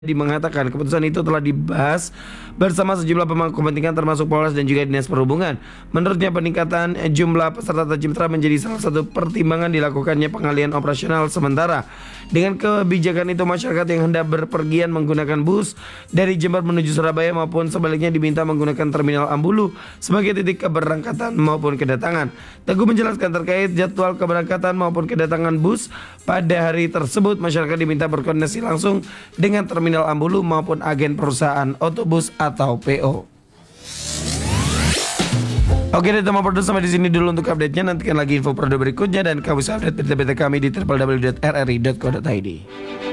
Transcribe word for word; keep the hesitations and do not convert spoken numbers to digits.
mengatakan keputusan itu telah dibahas bersama sejumlah pemangku kepentingan termasuk Polres dan juga Dinas Perhubungan. Menurutnya peningkatan jumlah peserta Tajim Tra menjadi salah satu pertimbangan dilakukannya pengalihan operasional sementara. Dengan kebijakan itu masyarakat yang hendak berpergian menggunakan bus dari Jember menuju Surabaya maupun sebaliknya diminta menggunakan Terminal Ambulu sebagai titik keberangkatan maupun kedatangan. Teguh menjelaskan terkait jadwal keberangkatan maupun kedatangan bus pada hari tersebut masyarakat diminta berkoordinasi langsung dengan Terminal Ambulu maupun agen perusahaan otobus atau P O. Oke deh teman produser, sampai di sini dulu untuk update-nya. Nantikan lagi info produk berikutnya dan kamu bisa update berita-berita kami di w w w titik r r i titik co titik i d.